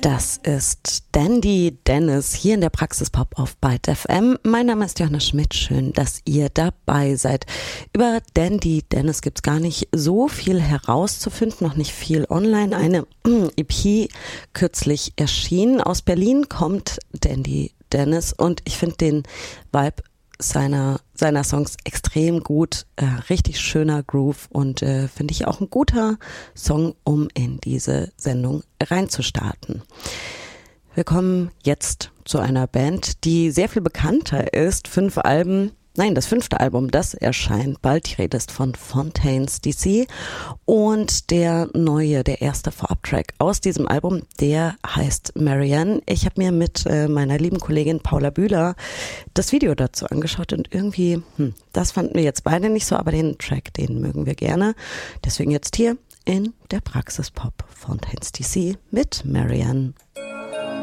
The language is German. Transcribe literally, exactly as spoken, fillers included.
Das ist Dandy Dennis hier in der Praxispop auf Byte F M. Mein Name ist Johanna Schmidt. Schön, dass ihr dabei seid. Über Dandy Dennis gibt's gar nicht so viel herauszufinden, noch nicht viel online. Eine E P kürzlich erschienen. Aus Berlin kommt Dandy Dennis und ich finde den Vibe seiner seiner Songs extrem gut, äh, richtig schöner Groove und äh, finde ich auch ein guter Song, um in diese Sendung reinzustarten. Wir kommen jetzt zu einer Band, die sehr viel bekannter ist. Fünf Alben, nein, das fünfte Album, das erscheint bald. Die Rede ist von Fontaines D C und der neue, der erste Vorabtrack aus diesem Album, der heißt Marianne. Ich habe mir mit äh, meiner lieben Kollegin Paula Bühler das Video dazu angeschaut und irgendwie, hm, das fanden wir jetzt beide nicht so, aber den Track, den mögen wir gerne. Deswegen jetzt hier in der Praxispop Fontaines D C mit Marianne.